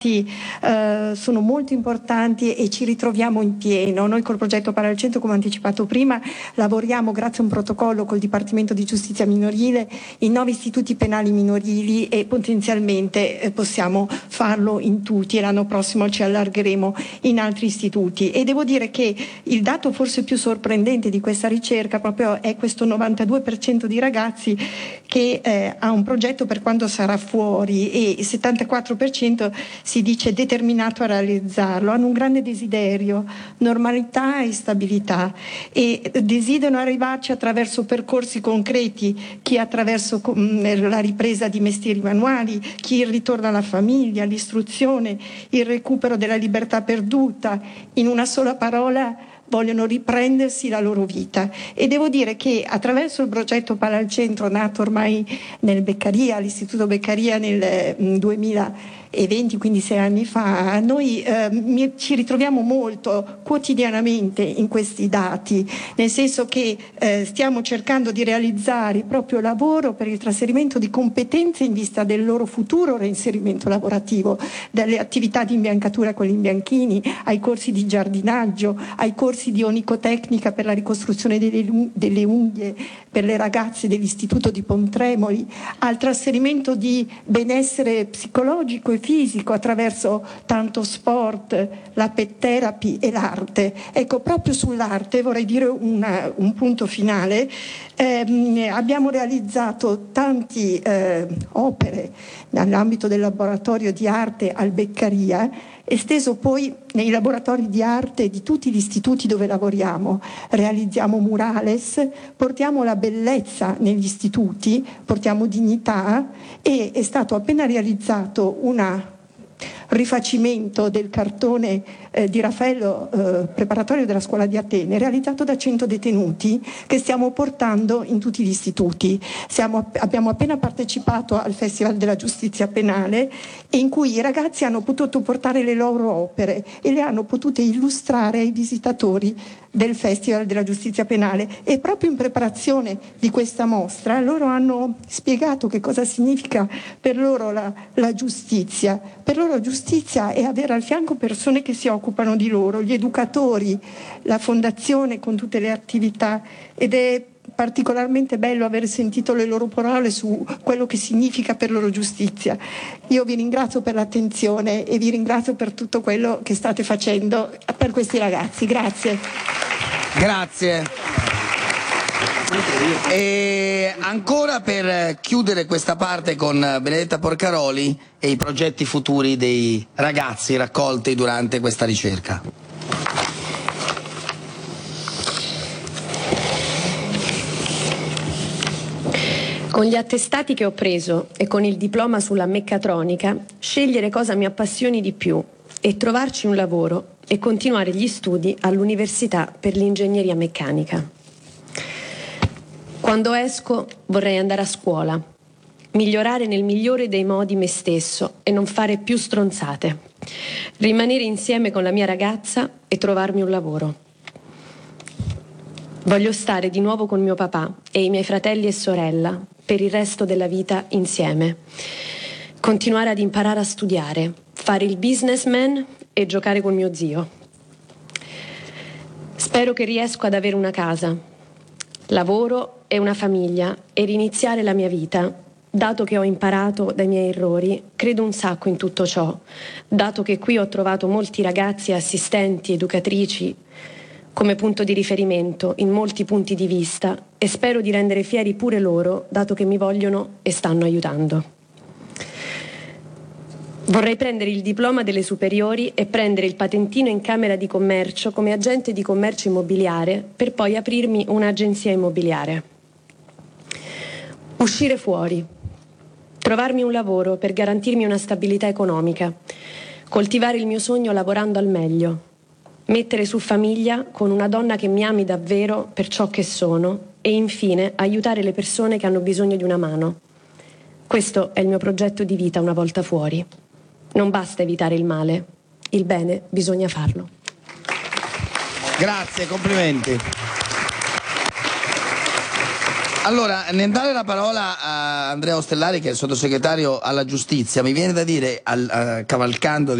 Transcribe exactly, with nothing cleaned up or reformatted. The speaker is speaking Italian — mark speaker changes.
Speaker 1: Uh, sono molto importanti e ci ritroviamo in pieno. Noi col progetto Pala al Centro, come anticipato prima, lavoriamo grazie a un protocollo col Dipartimento di Giustizia Minorile in nove istituti penali minorili e potenzialmente eh, possiamo farlo in tutti, e l'anno prossimo ci allargheremo in altri istituti. E devo dire che il dato forse più sorprendente di questa ricerca proprio è questo novantadue per cento di ragazzi che eh, ha un progetto per quando sarà fuori, e il settantaquattro per cento si dice determinato a realizzarlo. Hanno un grande desiderio, normalità e stabilità, e desiderano arrivarci attraverso percorsi concreti, chi attraverso la ripresa di mestieri manuali, chi il ritorno alla famiglia, l'istruzione, il recupero della libertà perduta. In una sola parola, vogliono riprendersi la loro vita. E devo dire che attraverso il progetto Pala al Centro, nato ormai nel Beccaria, all'Istituto Beccaria nel duemilaventi, quindi sei anni fa, noi eh, ci ritroviamo molto quotidianamente in questi dati, nel senso che eh, stiamo cercando di realizzare proprio lavoro per il trasferimento di competenze in vista del loro futuro reinserimento lavorativo, dalle attività di imbiancatura con gli imbianchini, ai corsi di giardinaggio, ai corsi di onicotecnica per la ricostruzione delle, delle unghie per le ragazze dell'Istituto di Pontremoli, al trasferimento di benessere psicologico e fisico attraverso tanto sport, la pet therapy e l'arte. Ecco, proprio sull'arte vorrei dire una, un punto finale. Eh, abbiamo realizzato tante eh, opere nell'ambito del laboratorio di arte al Beccaria, esteso poi nei laboratori di arte di tutti gli istituti dove lavoriamo. Realizziamo murales, portiamo la bellezza negli istituti, portiamo dignità, e è stato appena realizzato un rifacimento del cartone eh, di Raffaello, eh, preparatorio della scuola di Atene, realizzato da cento detenuti, che stiamo portando in tutti gli istituti. Siamo, abbiamo appena partecipato al Festival della Giustizia Penale, in cui i ragazzi hanno potuto portare le loro opere e le hanno potute illustrare ai visitatori del Festival della Giustizia Penale. E proprio in preparazione di questa mostra loro hanno spiegato che cosa significa per loro la, la giustizia. Per loro giustizia è avere al fianco persone che si occupano di loro, gli educatori, la fondazione con tutte le attività, ed è particolarmente bello aver sentito le loro parole su quello che significa per loro giustizia. Io vi ringrazio per l'attenzione e vi ringrazio per tutto quello che state facendo per questi ragazzi. Grazie.
Speaker 2: Grazie. E ancora, per chiudere questa parte con Benedetta Porcaroli e i progetti futuri dei ragazzi raccolti durante questa ricerca.
Speaker 3: Con gli attestati che ho preso e con il diploma sulla meccatronica, scegliere cosa mi appassioni di più e trovarci un lavoro e continuare gli studi all'Università per l'Ingegneria Meccanica. Quando esco vorrei andare a scuola, migliorare nel migliore dei modi me stesso e non fare più stronzate, rimanere insieme con la mia ragazza e trovarmi un lavoro. Voglio stare di nuovo con mio papà e i miei fratelli e sorella per il resto della vita insieme, continuare ad imparare a studiare, fare il businessman e giocare con mio zio. Spero che riesco ad avere una casa, lavoro e una famiglia e riniziare la mia vita, dato che ho imparato dai miei errori, credo un sacco in tutto ciò, dato che qui ho trovato molti ragazzi, assistenti, educatrici come punto di riferimento in molti punti di vista, e spero di rendere fieri pure loro, dato che mi vogliono e stanno aiutando. Vorrei prendere il diploma delle superiori e prendere il patentino in Camera di Commercio come agente di commercio immobiliare, per poi aprirmi un'agenzia immobiliare. Uscire fuori, trovarmi un lavoro per garantirmi una stabilità economica, coltivare il mio sogno lavorando al meglio, mettere su famiglia con una donna che mi ami davvero per ciò che sono e infine aiutare le persone che hanno bisogno di una mano. Questo è il mio progetto di vita una volta fuori. Non basta evitare il male, il bene bisogna farlo.
Speaker 2: Grazie, complimenti. Allora, nel dare la parola a Andrea Ostellari, che è il sottosegretario alla giustizia, mi viene da dire, al, uh, cavalcando